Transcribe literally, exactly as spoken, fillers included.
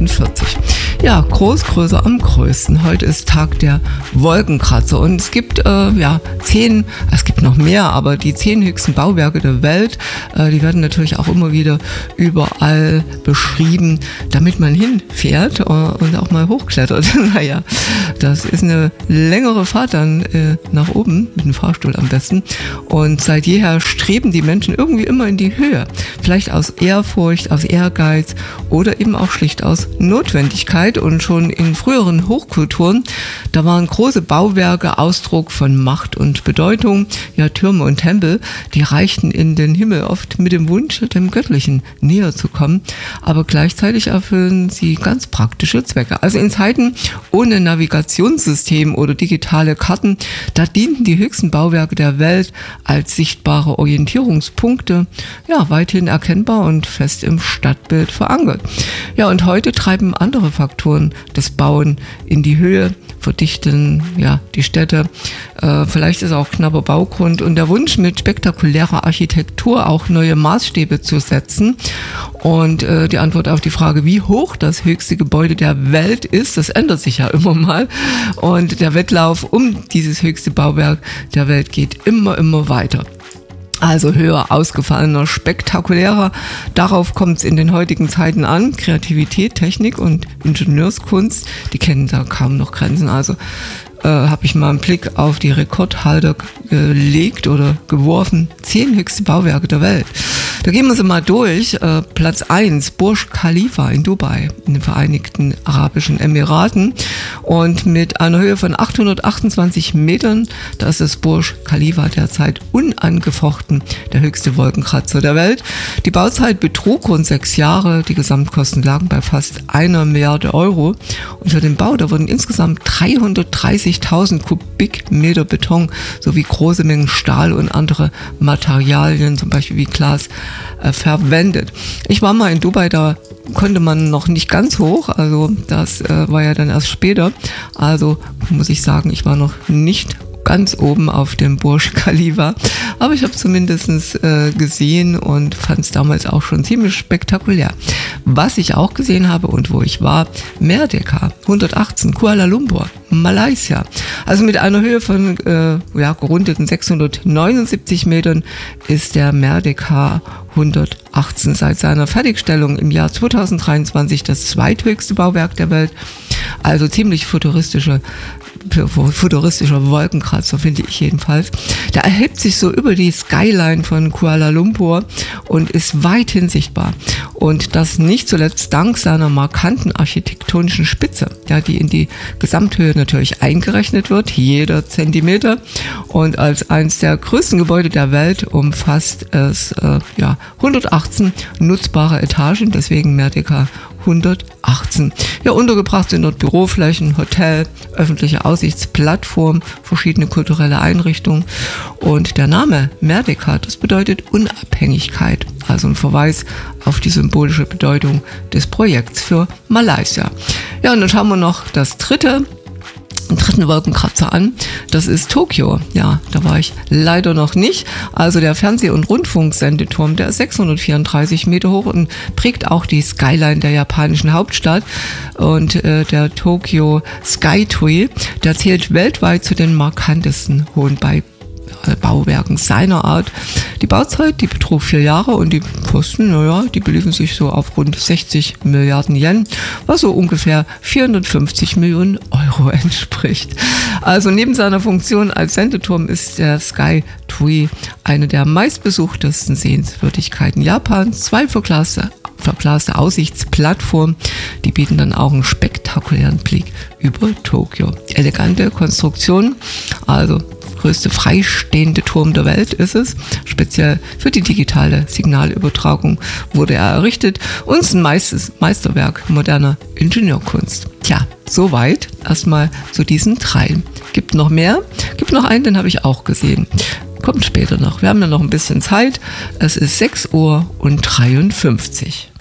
neunzehnhundertvierundvierzig. Ja, Großgröße am größten. Heute ist Tag der Wolkenkratzer und es gibt äh, ja zehn, es gibt noch mehr, aber die zehn höchsten Bauwerke der Welt, äh, die werden natürlich auch immer wieder überall beschrieben, damit man hinfährt äh, und auch mal hochklettert. Naja, das ist eine längere Fahrt dann äh, nach oben, mit dem Fahrstuhl am besten. Und seit jeher streben die Menschen irgendwie immer in die Höhe. Vielleicht aus Ehrfurcht, aus Ehrgeiz oder eben auch schlicht aus Notwendigkeit. Und schon in früheren Hochkulturen, da waren große Bauwerke Ausdruck von Macht und Bedeutung. Ja, Türme und Tempel, die reichten in den Himmel oft mit dem Wunsch, dem Göttlichen näher zu kommen. Aber gleichzeitig erfüllen sie ganz praktische Zwecke. Also in Zeiten ohne Navigationssystem oder digitale Karten, da dienten die höchsten Bauwerke der Welt als sichtbare Orientierungspunkte, ja, weithin erkennbar und fest im Stadtbild verankert. Ja, und heute treiben andere Faktoren das Bauen in die Höhe, verdichten ja die Städte. Äh, vielleicht ist auch knapper Baugrund und der Wunsch, mit spektakulärer Architektur auch neue Maßstäbe zu setzen. Und äh, die Antwort auf die Frage, wie hoch das höchste Gebäude der Welt ist, das ändert sich ja immer mal. Und der Wettlauf um dieses höchste Bauwerk der Welt geht immer, immer weiter. Also höher, ausgefallener, spektakulärer. Darauf kommt es in den heutigen Zeiten an. Kreativität, Technik und Ingenieurskunst, die kennen da kaum noch Grenzen. Also äh, habe ich mal einen Blick auf die Rekordhalter gelegt oder geworfen. Zehn höchste Bauwerke der Welt. Da gehen wir sie mal durch. Äh, Platz eins, Burj Khalifa in Dubai, in den Vereinigten Arabischen Emiraten. Und mit einer Höhe von achthundertachtundzwanzig Metern, da ist das Burj Khalifa derzeit unangefochten der höchste Wolkenkratzer der Welt. Die Bauzeit betrug rund sechs Jahre. Die Gesamtkosten lagen bei fast einer Milliarde Euro. Und für den Bau, da wurden insgesamt dreihundertdreißigtausend Kubikmeter Beton sowie große Mengen Stahl und andere Materialien, zum Beispiel wie Glas, äh, verwendet. Ich war mal in Dubai, da konnte man noch nicht ganz hoch, also das äh, war ja dann erst später. Also muss ich sagen, ich war noch nicht ganz oben auf dem Burj Khalifa, aber ich habe zumindest äh, gesehen und fand es damals auch schon ziemlich spektakulär. Was ich auch gesehen habe und wo ich war, Merdeka, hundertachtzehn, Kuala Lumpur, Malaysia. Also mit einer Höhe von äh, ja, gerundeten sechshundertneunundsiebzig Metern ist der Merdeka hundertachtzehn seit seiner Fertigstellung im Jahr zweitausenddreiundzwanzig das zweithöchste Bauwerk der Welt. Also ziemlich futuristische futuristischer Wolkenkratzer, finde ich jedenfalls. Der erhebt sich so über die Skyline von Kuala Lumpur und ist weithin sichtbar. Und das nicht zuletzt dank seiner markanten architektonischen Spitze, ja, die in die Gesamthöhe natürlich eingerechnet wird, jeder Zentimeter. Und als eines der größten Gebäude der Welt umfasst es äh, ja, hundertachtzehn nutzbare Etagen, deswegen Merdeka hundertachtzehn. Ja, untergebracht sind dort Büroflächen, Hotel, öffentliche Aussichtsplattform, verschiedene kulturelle Einrichtungen. Und der Name Merdeka, das bedeutet Unabhängigkeit. Also ein Verweis auf die symbolische Bedeutung des Projekts für Malaysia. Ja, und dann schauen wir noch das dritte. einen dritten Wolkenkratzer an. Das ist Tokio. Ja, da war ich leider noch nicht. Also der Fernseh- und Rundfunksendeturm, der ist sechshundertvierunddreißig Meter hoch und prägt auch die Skyline der japanischen Hauptstadt. Und äh, der Tokyo Skytree, der zählt weltweit zu den markantesten hohen Bei Bauwerken seiner Art. Die Bauzeit, die betrug vier Jahre und die Kosten, naja, die beliefen sich so auf rund sechzig Milliarden Yen, was so ungefähr vierhundertfünfzig Millionen Euro entspricht. Also neben seiner Funktion als Sendeturm ist der Skytree eine der meistbesuchtesten Sehenswürdigkeiten Japans. Zwei verglaste, verglaste Aussichtsplattformen, die bieten dann auch einen spektakulären Blick über Tokio. Elegante Konstruktion, also größte freistehende Turm der Welt ist es. Speziell für die digitale Signalübertragung wurde er errichtet und ist ein Meistes, Meisterwerk moderner Ingenieurkunst. Tja, soweit erstmal zu diesen dreien. Gibt noch mehr? Gibt noch einen, den habe ich auch gesehen. Kommt später noch. Wir haben ja noch ein bisschen Zeit. Es ist sechs Uhr und dreiundfünfzig.